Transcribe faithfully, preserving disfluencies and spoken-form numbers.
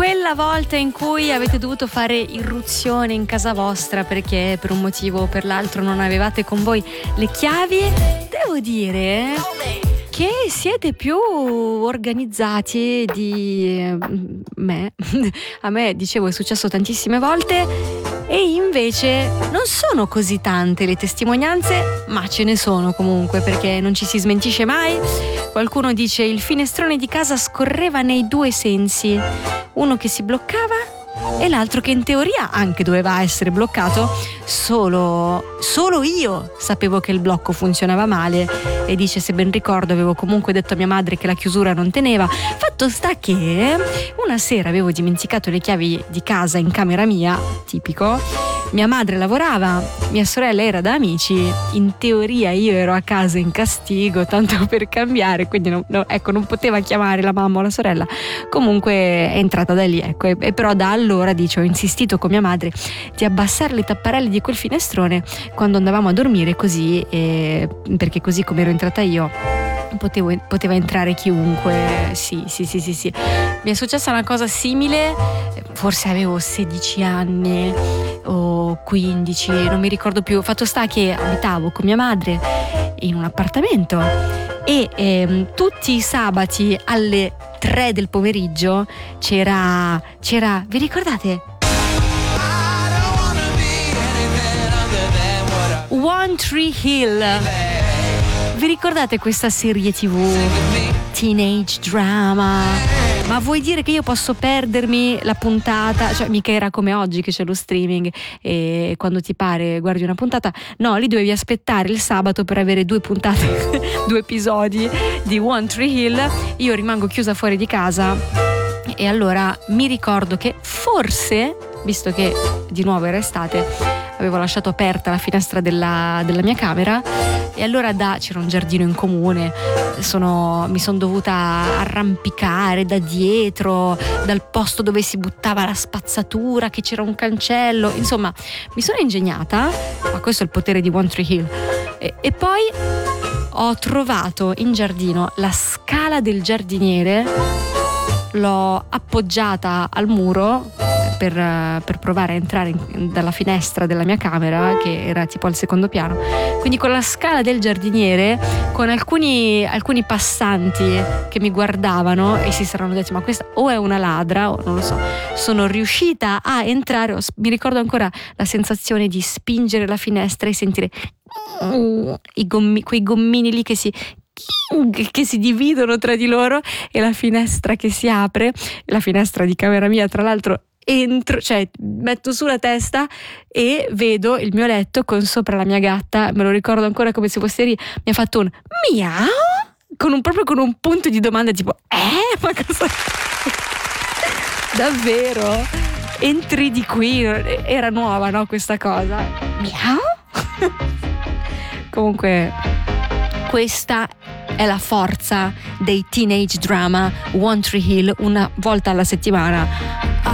quella volta in cui avete dovuto fare irruzione in casa vostra perché per un motivo o per l'altro non avevate con voi le chiavi, devo dire che siete più organizzati di me. A me, dicevo, è successo tantissime volte e invece non sono così tante le testimonianze, ma ce ne sono comunque, perché non ci si smentisce mai. Qualcuno dice: il finestrone di casa scorreva nei due sensi, uno che si bloccava e l'altro che in teoria anche doveva essere bloccato. Solo, solo io sapevo che il blocco funzionava male, e dice: se ben ricordo avevo comunque detto a mia madre che la chiusura non teneva. Fatto sta che una sera avevo dimenticato le chiavi di casa in camera mia, tipico. Mia madre lavorava, mia sorella era da amici, in teoria io ero a casa in castigo, tanto per cambiare, quindi no, no, ecco, non poteva chiamare la mamma o la sorella. Comunque è entrata da lì, ecco, e, e però da allora, dice, ho insistito con mia madre di abbassare le tapparelle di quel finestrone quando andavamo a dormire, così, e, perché così come ero entrata io Potevo, poteva entrare chiunque. Sì, sì, sì, sì, sì. Mi è successa una cosa simile, forse avevo sedici anni o quindici, non mi ricordo più. Fatto sta che abitavo con mia madre in un appartamento e ehm, tutti i sabati alle tre del pomeriggio c'era, c'era, vi ricordate? One Tree Hill. Vi ricordate questa serie tivù? Teenage drama. Ma vuoi dire che io posso perdermi la puntata? Cioè, mica era come oggi che c'è lo streaming e quando ti pare guardi una puntata. No, lì dovevi aspettare il sabato per avere due puntate, due episodi di One Tree Hill. Io rimango chiusa fuori di casa e allora mi ricordo che forse, visto che di nuovo era estate, avevo lasciato aperta la finestra della, della mia camera e allora da c'era un giardino in comune, sono, mi sono dovuta arrampicare da dietro, dal posto dove si buttava la spazzatura, che c'era un cancello, insomma mi sono ingegnata, ma questo è il potere di One Tree Hill. E, e poi ho trovato in giardino la scala del giardiniere, l'ho appoggiata al muro Per, per provare a entrare in, dalla finestra della mia camera, che era tipo al secondo piano, quindi con la scala del giardiniere, con alcuni, alcuni passanti che mi guardavano e si saranno detti: ma questa o è una ladra o non lo so. Sono riuscita a entrare, mi ricordo ancora la sensazione di spingere la finestra e sentire i gommi, quei gommini lì che si che si dividono tra di loro e la finestra che si apre, la finestra di camera mia tra l'altro. Entro, cioè metto su la testa e vedo il mio letto con sopra la mia gatta, me lo ricordo ancora come se fosse lì, mi ha fatto un miau con un, proprio con un punto di domanda tipo eh ma cosa davvero entri di qui, era nuova, no, questa cosa, miau. Comunque questa è la forza dei teenage drama One Tree Hill, una volta alla settimana